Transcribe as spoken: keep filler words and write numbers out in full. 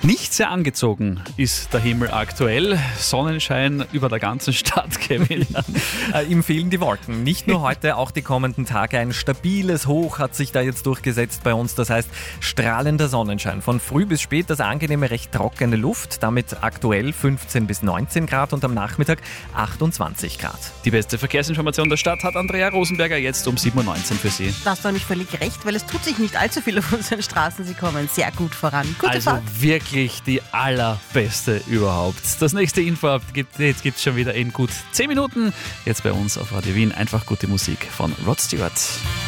Nicht sehr angezogen ist der Himmel aktuell. Sonnenschein über der ganzen Stadt, Kevin. äh, ihm fehlen die Wolken. Nicht nur heute, auch die kommenden Tage. Ein stabiles Hoch hat sich da jetzt durchgesetzt bei uns. Das heißt, strahlender Sonnenschein. Von früh bis spät das angenehme, recht trockene Luft. Damit aktuell fünfzehn bis neunzehn Grad und am Nachmittag achtundzwanzig Grad. Die beste Verkehrsinformation der Stadt hat Andrea Rosenberger jetzt um sieben Uhr neunzehn für Sie. Da hast du nämlich völlig recht, weil es tut sich nicht allzu viel auf unseren Straßen. Sie kommen sehr gut voran. Gute Also Fahrt. wirklich die allerbeste überhaupt. Das nächste Info-Update gibt es schon wieder in gut zehn Minuten. Jetzt bei uns auf Radio Wien einfach gute Musik von Rod Stewart.